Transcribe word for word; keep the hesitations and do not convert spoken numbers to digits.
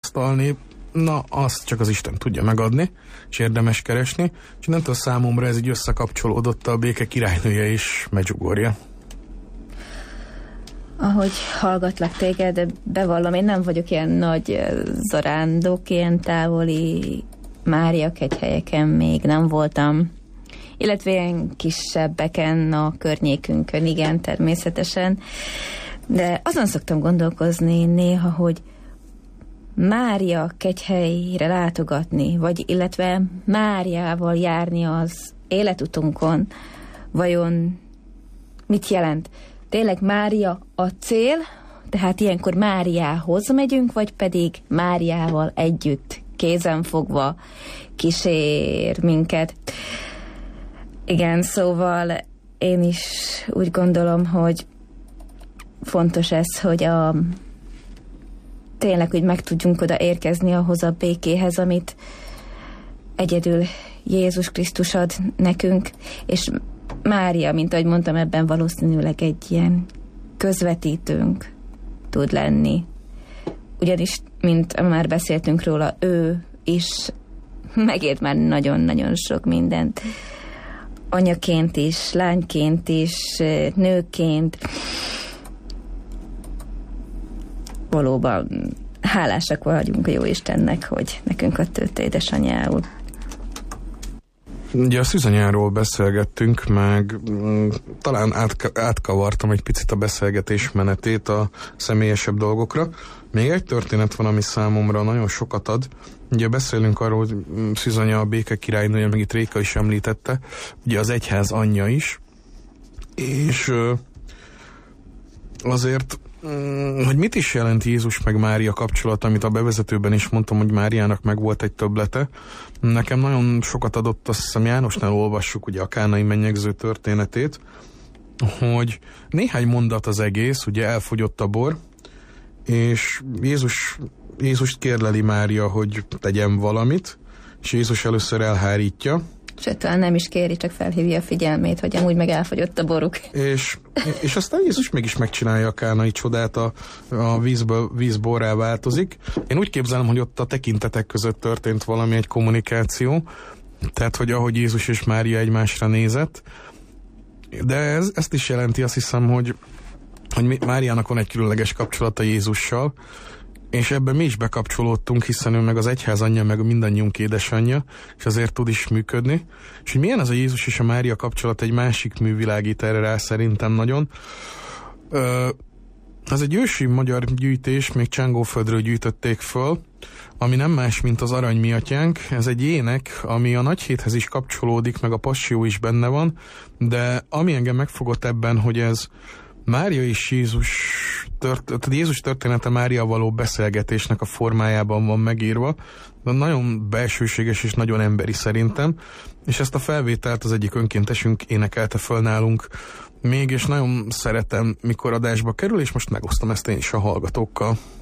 tapasztalni, na, azt csak az Isten tudja megadni, és érdemes keresni, és innentől számomra ez így összekapcsolódott a béke királynője és Medjugorje. Ahogy hallgatlak téged, de bevallom, én nem vagyok ilyen nagy zarándok, ilyen távoli Mária kegyhelyeken még nem voltam. Illetve ilyen kisebbeken a környékünkön, igen, természetesen. De azon szoktam gondolkozni néha, hogy Mária kegyhelyre látogatni, vagy illetve Máriával járni az életutunkon, vajon mit jelent? Tényleg Mária a cél, tehát ilyenkor Máriához megyünk, vagy pedig Máriával együtt, kézenfogva kísér minket. Igen, szóval én is úgy gondolom, hogy fontos ez, hogy a, tényleg, hogy meg tudjunk oda érkezni ahhoz a békéhez, amit egyedül Jézus Krisztus ad nekünk, és Mária, mint ahogy mondtam, ebben valószínűleg egy ilyen közvetítőnk tud lenni. Ugyanis, mint már beszéltünk róla, ő is megért már nagyon-nagyon sok mindent. Anyaként is, lányként is, nőként. Valóban hálásak vagyunk a Jóistennek, hogy nekünk adott őt édesanyjául. Ugye a szűzanyáról beszélgettünk, meg mm, talán átk- átkavartam egy picit a beszélgetés menetét a személyesebb dolgokra. Még egy történet van, ami számomra nagyon sokat ad. Ugye beszélünk arról, hogy Szűzanya a béke királynője, meg itt Réka is említette, ugye az egyház anyja is, és azért, hogy mit is jelent Jézus meg Mária kapcsolat, amit a bevezetőben is mondtam, hogy Máriának meg volt egy többlete. Nekem nagyon sokat adott, azt hiszem Jánosnál olvassuk ugye a kánai mennyegző történetét, hogy néhány mondat az egész, ugye elfogyott a bor, és Jézus, Jézust kérleli Mária, hogy tegyen valamit, és Jézus először elhárítja. Sőt, talán nem is kéri, csak felhívja a figyelmét, hogy amúgy meg elfogyott a boruk. És, és aztán Jézus mégis megcsinálja a kánai csodát, a, a vízből, vízborrá változik. Én úgy képzelem, hogy ott a tekintetek között történt valami, egy kommunikáció, tehát, hogy ahogy Jézus és Mária egymásra nézett, de ez, ezt is jelenti, azt hiszem, hogy, hogy Máriának van egy különleges kapcsolata Jézussal, és ebben mi is bekapcsolódtunk, hiszen ő meg az egyház anyja, meg mindannyiunk édesanyja, és azért tud is működni. És hogy milyen ez a Jézus és a Mária kapcsolat, egy másik mű világít erre rá szerintem nagyon. Ö, ez egy ősi magyar gyűjtés, még Csángóföldről gyűjtötték föl, ami nem más, mint az Arany mi atyánk. Ez egy ének, ami a Nagyhéthez is kapcsolódik, meg a Passió is benne van, de ami engem megfogott ebben, hogy ez Mária és Jézus, tört, tehát Jézus története Mária való beszélgetésnek a formájában van megírva, de nagyon belsőséges és nagyon emberi szerintem, és ezt a felvételt az egyik önkéntesünk énekelte föl nálunk még, és nagyon szeretem, mikor adásba kerül, és most megosztom ezt én is a hallgatókkal.